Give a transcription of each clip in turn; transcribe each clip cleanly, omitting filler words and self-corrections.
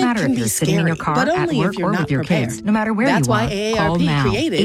matter if you're sitting in your car, at work, or with your kids. No matter where That's you are, why AARP call now. created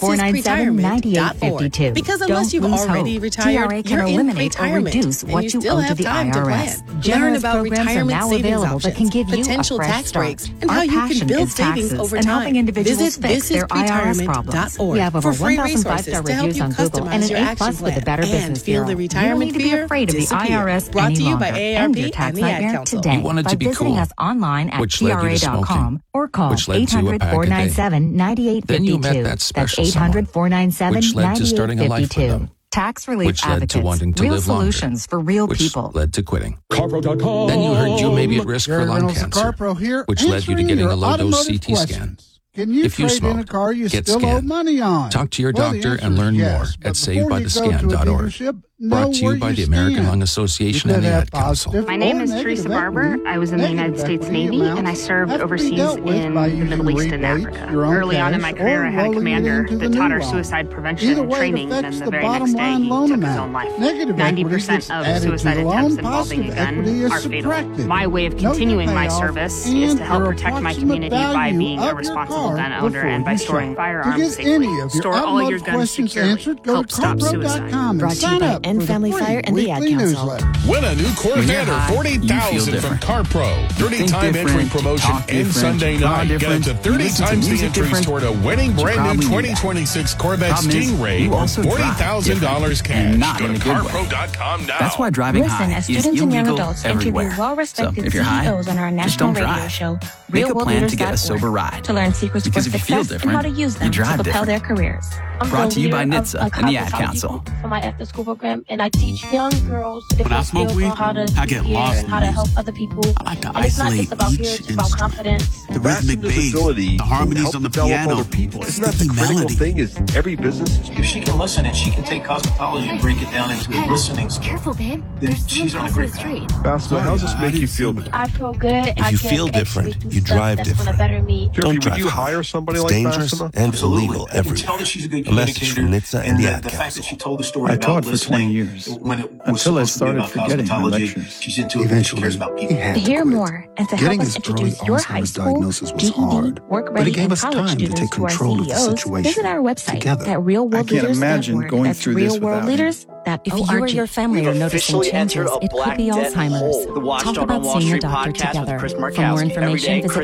800-497-9852. Because unless you've already retired, TRA can you're in eliminate or retirement, reduce and what you you still owe to have the time to IRS. plan. Learn Generous about programs are retirement now savings available that can options, give you a potential fresh tax start. breaks, and Our how you can passion build is savings taxes over and helping time. individuals Visit fix their IRS problems. thisisretirement.org We have over for free 1,000 resources five-star to help reviews you on Google and customize an your A+ action with the plan Better and Business feel Bureau. the retirement You don't need to be fear afraid of the disappear. IRS Brought any to you by longer. AARP End your and tax the Ad nightmare Council. today You wanted by to be visiting cool, us online at which led you to TRA.com smoking, or call which led to a pack a day. 800-497-9852. Then you met that That's special someone, which led to starting a life with 800-497-9852. them, Tax relief which led to advocates. wanting to Real live longer, solutions for real which people. led to quitting. CarPro.com. Then you heard you may be at risk for Gary lung Reynolds of cancer, CarPro here, which led you to answering getting your a low-dose automotive CT scan. questions. Can you If you trade in a smoke, car you get still owe scanned. money on? Talk to your Well, the doctor answer and is learn yes, more but at before you go to a SaveByTheScan.org. dealership, Brought know to you where by the stand. American Lung You Association could and the have Ad Council. positive My name or is negative Teresa Barber. equity. I was in the United Negative States equity Navy, and I amounts served have to be overseas dealt with in by the Middle using East and rebates, Africa. your own Early on in cash, my career, or I had a rolling it commander into that the taught new our loan. suicide prevention Either and way, it training, and affects then the the very bottom next day, line he loan took his amount. own life. Negative 90% equity of gets suicide added to the attempts loan. involving a Positive gun equity is are fatal. subtracted. My way of Know your continuing my payoff service and is to help your protect my approximate community by value being of a your responsible car gun owner and by before you storing sell. firearms To get safely. any of your Store all your automotive guns questions securely. answered, go Help to stop suicide. CarPro.com Brought and to you sign by up N for Family the free Fire and the Ad weekly Council. newsletter. Win a new Corvair high, or you feel 40,000 from different. CarPro. 30 think time entry different, promotion talk ends different, Sunday draw night. Get up different, to you 30 listen to times the music entries different. toward a winning You brand probably new knew that. 2026 Corvette Problem is, Stingray you for also drive $40,000 cash. and not Go in to a good way. CarPro.com now. That's why driving Listen, high as is students and young illegal adults everywhere. interview well-respected So if you're high, CEOs on our just national don't radio drive. show, Make a plan to get a RealWorldLeaders.org, sober ride. to learn secrets Because for if you feel success and how to different, use you them to drive propel their different. careers. I'm Brought to you by co-leader of NHTSA a and the Ad hospitality Council. group for my after-school program, and I teach young girls When I different smoke skills weed, on how to I get hear lost and in how to music. help other people. I like to And it's not isolate just about each hearing, it's about instrument. confidence. The rhythmic bass, the harmonies on the piano, the Isn't that the sticky critical melody. thing? Is every business If she can listen and she can take cosmetology and break it down into a listening skill, Careful, babe. then There's she's on a great path. Basketball, how does this make you feel? I feel good. If you feel different, you drive different. Better me. Don't Would drive you high. hire somebody It's like dangerous Bassima? and Absolutely. illegal I can tell everywhere. that she's a good A message from communicator, NHTSA and the the Ad fact that Council. she told the story I about taught for listening 20 years, when it was until I supposed to be started about forgetting my cosmetology. lectures. She's into it because she cares about people. To hear more and to help Getting us his early introduce your high Alzheimer's school, diagnosis was GED, hard, work but ready, it gave and us college time to students take to our control of the CEOs. situation Visit our website together. at realworldleaders.org. going That's through this Real World without Leaders. If you or your family are noticing changes, it could be Alzheimer's. Talk about seeing your doctor together. For more information, visit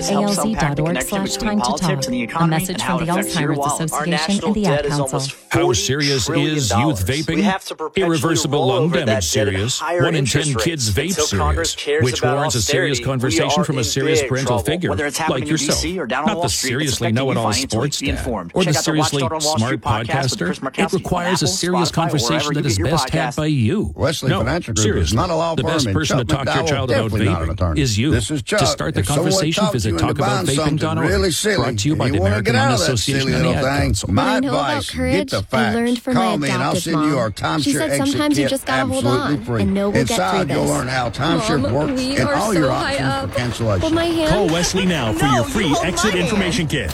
alz.org/time-to-talk. A message from the Alzheimer's Association and the Ad Council. How serious is youth vaping? Irreversible lung damage serious. 1 in 10 kids vape serious, which warrants a serious conversation from a serious parental figure, like yourself. Not the seriously know-it-all sports dad, or the seriously smart podcaster. It requires a serious conversation that is best had by you. Wesley Financial Group is seriously, not a law the firm, best and person to Chuck talk to your McDowell child about definitely not an vaping attorney. is you. This is Chuck. To start the If someone conversation, talks visit you into buying something talkaboutvaping.org. really silly, Brought to you by and the you wanna American get out Lung of that Association silly and the little Ad thing. Council. My What I know about advice, get courage, the I facts. learned from Call my me and I'll adopted send you our mom. timeshare She said exit sometimes you kit just gotta hold absolutely on free. and know we'll get Inside, through you'll this. learn how timeshare Mom, works we and are all so your high options up. for cancellation. Hold my hand. Call Wesley now for your free exit information kit.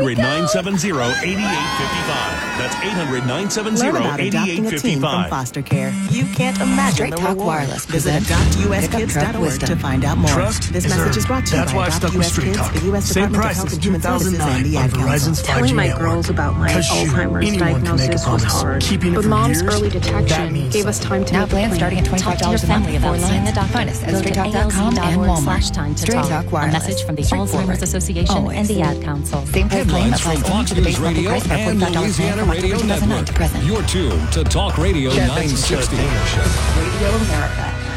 800-970-8855. That's Learn about adopting a teen from 800-970-8855. foster care. You can't imagine the reward. Wireless. Visit adoptuskids.org to find out more. Trust This is message earned. is brought to you That's by why I Adopt stuck with US Straight Kids, Talk. the U.S. Same Department of price Health as and Human Services, and 2009 the on Ad Council. Verizon's 5G Telling my network. girls about my 'Cause shoot, Alzheimer's anyone can make a diagnosis was promise. hard. Keeping it But for Mom's years, early that detection means gave us time to Now make a plans plan. starting at $25 a month before seeing the doctor. Find us at Go to StraightTalk.com and Walmart. alz.org/time-to-talk. Straight Talk A Wireless. message from the Straightforward. Alzheimer's Association and the Ad Council. Same pay plan Headlines from applies only Fox to the News base monthly Radio price of and $45 Louisiana from Radio October 2009 Network. to present. You're tuned to Talk Radio 960. Radio America.